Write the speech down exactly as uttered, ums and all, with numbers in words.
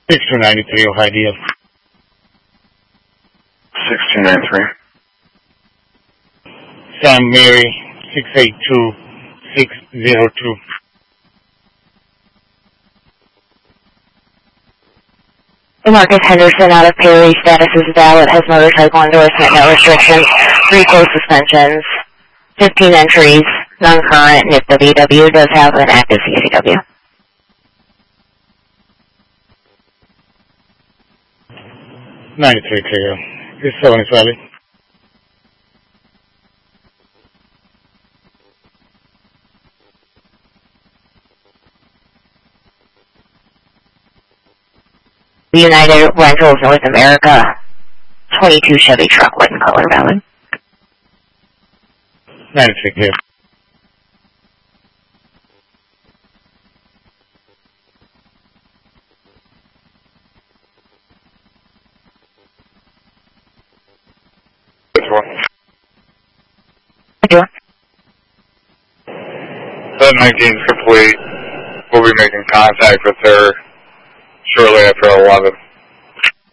six two nine three, Ohio Deal. six two nine three. Sam Mary, six eight two six zero two. Marcus Henderson out of Perry, status is valid, has motorcycle endorsement, no restrictions, three close suspensions, fifteen entries, non-current, N I F W W, does have an active C C W. ninety-three clear. This seven is valid. United Rentals North America, twenty-two Chevy truck, white in color, valid. ninety-three clear. This one. Thank you. seven nineteen is complete. We'll be making contact with her shortly after eleven.